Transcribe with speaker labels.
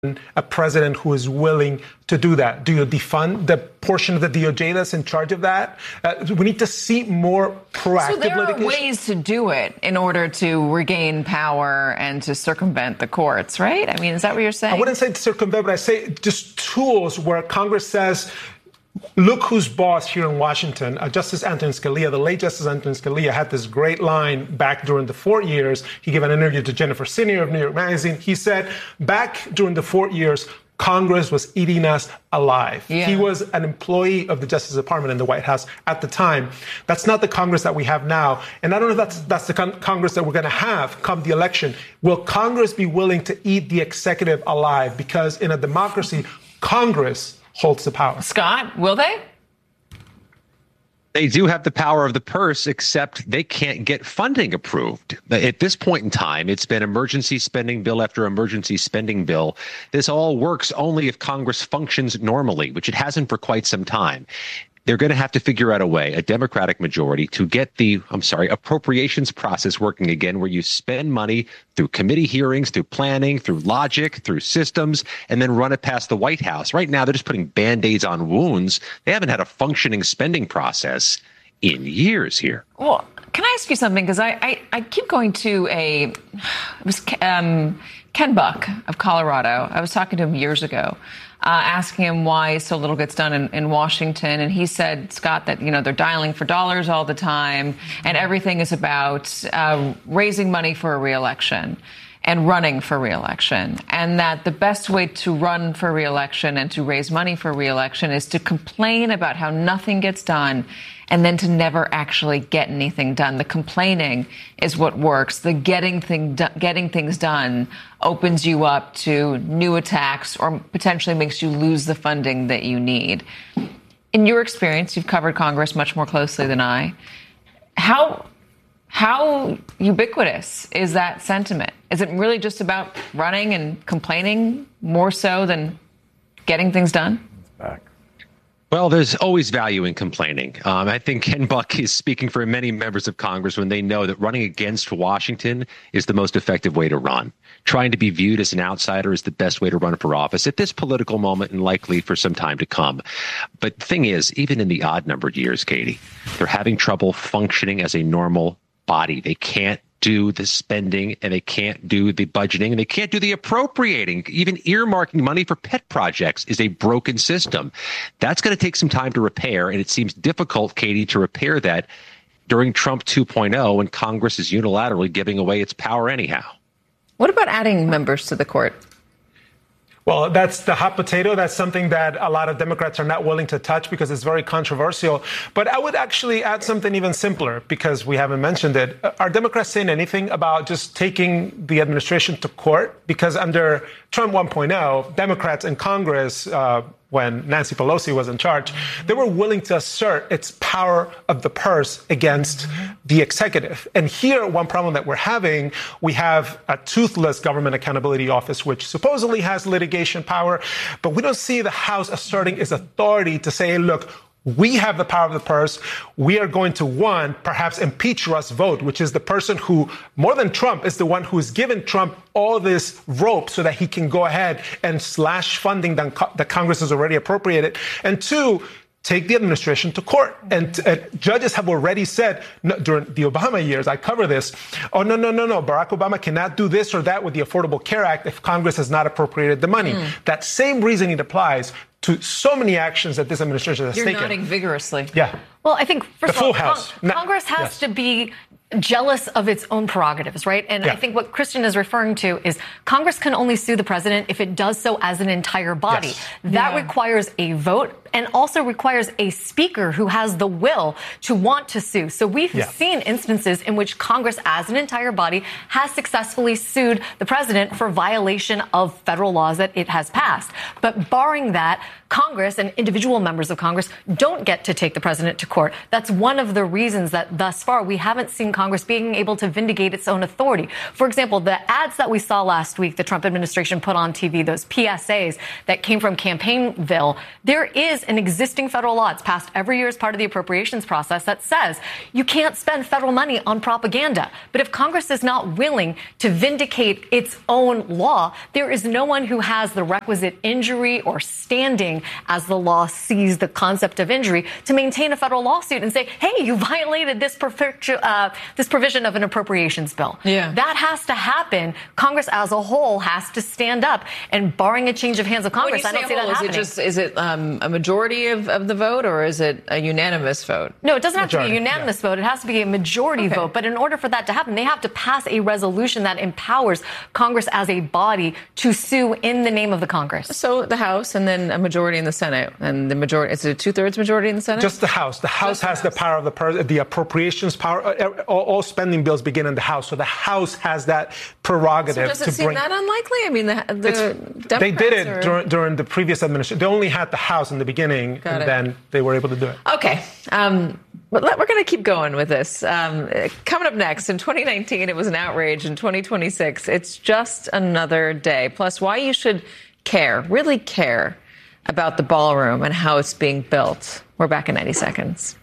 Speaker 1: a president who is willing to do that? Do you defund the portion of the DOJ that's in charge of that? We need to see more proactive
Speaker 2: So there
Speaker 1: litigation.
Speaker 2: are ways to do it in order to regain power and to circumvent the courts, right? I mean, is that what you're saying?
Speaker 1: I wouldn't say circumvent, but I say just tools where Congress says, look who's boss here in Washington. Justice Antonin Scalia, the late Justice Antonin Scalia, had this great line back during the Ford years. He gave an interview to Jennifer Senior of New York Magazine. He said, back during the Ford years, Congress was eating us alive.
Speaker 2: Yeah.
Speaker 1: He was an employee of the Justice Department in the White House at the time. That's not the Congress that we have now. And I don't know if that's the Congress that we're going to have come the election. Will Congress be willing to eat the executive alive? Because in a democracy, Congress holds the power.
Speaker 2: Scott, will they?
Speaker 3: They do have the power of the purse, except they can't get funding approved. At this point in time, it's been emergency spending bill after emergency spending bill. This all works only if Congress functions normally, which it hasn't for quite some time. They're going to have to figure out a way, a Democratic majority, to get the, appropriations process working again, where you spend money through committee hearings, through planning, through logic, through systems, and then run it past the White House. Right now, they're just putting Band-Aids on wounds. They haven't had a functioning spending process in years here.
Speaker 2: Well, can I ask you something? Because I keep going to it was Ken Buck of Colorado. I was talking to him years ago. Asking him why so little gets done in Washington. And he said, Scott, that, they're dialing for dollars all the time and everything is about raising money for a reelection and running for reelection. And that the best way to run for reelection and to raise money for reelection is to complain about how nothing gets done and then to never actually get anything done. The complaining is what works. The getting things done opens you up to new attacks or potentially makes you lose the funding that you need. In your experience, you've covered Congress much more closely than I. How ubiquitous is that sentiment? Is it really just about running and complaining more so than getting things done?
Speaker 3: Well, there's always value in complaining. I think Ken Buck is speaking for many members of Congress when they know that running against Washington is the most effective way to run. Trying to be viewed as an outsider is the best way to run for office at this political moment and likely for some time to come. But the thing is, even in the odd-numbered years, Katie, they're having trouble functioning as a normal body. They can't do the spending and they can't do the budgeting and they can't do the appropriating. Even earmarking money for pet projects is a broken system. That's going to take some time to repair. And it seems difficult, Katie, to repair that during Trump 2.0 when Congress is unilaterally giving away its power anyhow.
Speaker 2: What about adding members to the court?
Speaker 1: Well, that's the hot potato. That's something that a lot of Democrats are not willing to touch because it's very controversial. But I would actually add something even simpler because we haven't mentioned it. Are Democrats saying anything about just taking the administration to court? Because under Trump 1.0, Democrats in Congress, when Nancy Pelosi was in charge, they were willing to assert its power of the purse against the executive. And here, one problem that we're having, we have a toothless Government Accountability Office, which supposedly has litigation power, but we don't see the House asserting its authority to say, look, we have the power of the purse. We are going to, one, perhaps impeach Russ Vought, which is the person who, more than Trump, is the one who's given Trump all this rope so that he can go ahead and slash funding that Congress has already appropriated. And two, take the administration to court. And judges have already said during the Obama years, I cover this, no. Barack Obama cannot do this or that with the Affordable Care Act if Congress has not appropriated the money. That same reasoning applies to so many actions that this administration has taken.
Speaker 2: You're nodding vigorously.
Speaker 1: Yeah.
Speaker 4: Well, I think, first
Speaker 1: of all,
Speaker 4: Congress has to be jealous of its own prerogatives, right? And I think what Christian is referring to is Congress can only sue the president if it does so as an entire body.
Speaker 1: Yes.
Speaker 4: That requires a vote and also requires a speaker who has the will to want to sue. So we've seen instances in which Congress as an entire body has successfully sued the president for violation of federal laws that it has passed. But barring that, Congress and individual members of Congress don't get to take the president to court. That's one of the reasons that thus far we haven't seen Congress being able to vindicate its own authority. For example, the ads that we saw last week, the Trump administration put on TV, those PSAs that came from Campaignville, there is is an existing federal law. It's passed every year as part of the appropriations process that says you can't spend federal money on propaganda. But if Congress is not willing to vindicate its own law, there is no one who has the requisite injury or standing, as the law sees the concept of injury, to maintain a federal lawsuit and say, hey, you violated this provision of an appropriations bill.
Speaker 2: Yeah.
Speaker 4: That has to happen. Congress as a whole has to stand up, and barring a change of hands of Congress, I don't see that happening.
Speaker 2: Is it a majority of the vote, or is it a unanimous vote?
Speaker 4: No, it doesn't have to be a unanimous vote. It has to be a majority vote. But in order for that to happen, they have to pass a resolution that empowers Congress as a body to sue in the name of the Congress.
Speaker 2: So the House, and then a majority in the Senate, and the majority, is it a 2/3 majority in the Senate?
Speaker 1: Just the House. The House has the power of the appropriations power. All spending bills begin in the House, so the House has that prerogative.
Speaker 2: So does it seem that unlikely? I mean,
Speaker 1: they did it during the previous administration. They only had the House in the beginning, and then they were able to do it.
Speaker 2: Okay. But we're going to keep going with this. Coming up next, in 2019, it was an outrage. In 2026, it's just another day. Plus, why you should care, really care, about the ballroom and how it's being built. We're back in 90 seconds.